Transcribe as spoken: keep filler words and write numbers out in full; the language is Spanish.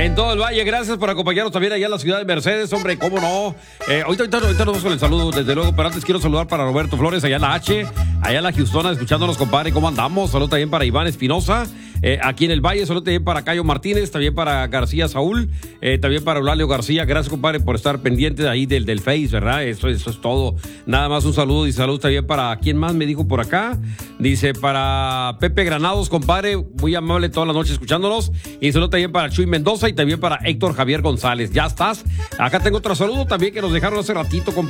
En todo el valle, gracias por acompañarnos también allá en la ciudad de Mercedes, hombre, cómo no. Eh, ahorita, ahorita, ahorita nos vamos con el saludo, desde luego, pero antes quiero saludar para Roberto Flores, allá en la H, allá en la Houstona, escuchándonos, compadre, ¿cómo andamos? Saludos también para Iván Espinosa, eh, aquí en el valle, saludos también para Cayo Martínez, también para García Saúl, eh, también para Eulalio García, gracias, compadre, por estar pendiente de ahí del, del Face, ¿verdad? Eso, eso es todo. Nada más un saludo y saludos también para, ¿quién más me dijo por acá? Dice, para Pepe Granados, compadre, muy amable toda la noche escuchándonos, y saludos también para Chuy Mendoza y también para Héctor Javier González. Ya estás. Acá tengo otro saludo también que nos dejaron hace ratito, compadre.